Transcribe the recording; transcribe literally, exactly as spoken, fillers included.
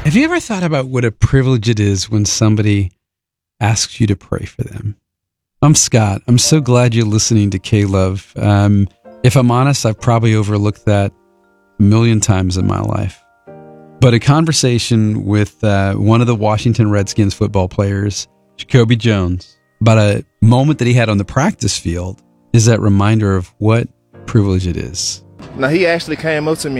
Have you ever thought about what a privilege it is when somebody asks you to pray for them? I'm Scott. I'm so glad you're listening to K-Love. Um, if I'm honest, I've probably overlooked that a million times in my life. But a conversation with uh, one of the Washington Redskins football players, Jacoby Jones, about a moment that he had on the practice field is that reminder of what privilege it is. Now, he actually came up to me